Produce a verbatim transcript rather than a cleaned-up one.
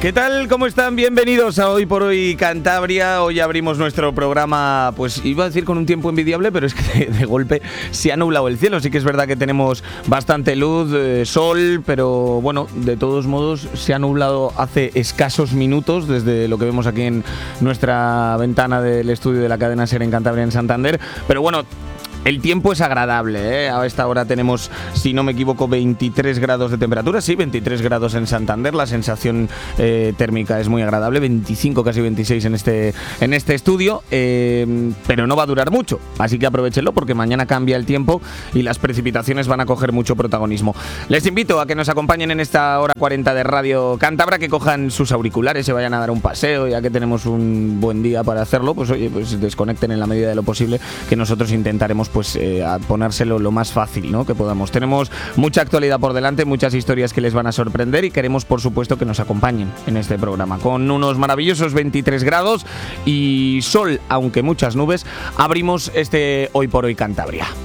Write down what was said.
¿Qué tal? ¿Cómo están? Bienvenidos a Hoy por Hoy Cantabria. Hoy abrimos nuestro programa, pues iba a decir con un tiempo envidiable, pero es que de, de golpe se ha nublado el cielo. Sí que es verdad que tenemos bastante luz, eh, sol, pero bueno, de todos modos se ha nublado hace escasos minutos desde lo que vemos aquí en nuestra ventana del estudio de la cadena SER en Cantabria, en Santander. Pero bueno, el tiempo es agradable, ¿eh? A esta hora tenemos, si no me equivoco, veintitrés grados de temperatura. Sí, veintitrés grados en Santander. La sensación eh, térmica es muy agradable. veinticinco, casi veintiséis en este, en este estudio. Eh, pero no va a durar mucho. Así que aprovechenlo porque mañana cambia el tiempo y las precipitaciones van a coger mucho protagonismo. Les invito a que nos acompañen en esta hora cuarenta de Radio Cántabra, que cojan sus auriculares, se vayan a dar un paseo, ya que tenemos un buen día para hacerlo. Pues oye, pues desconecten en la medida de lo posible, que nosotros intentaremos pues eh, a ponérselo lo más fácil, ¿no?, que podamos. Tenemos mucha actualidad por delante, muchas historias que les van a sorprender y queremos, por supuesto, que nos acompañen en este programa. Con unos maravillosos veintitrés grados y sol, aunque muchas nubes, abrimos este Hoy por Hoy Cantabria.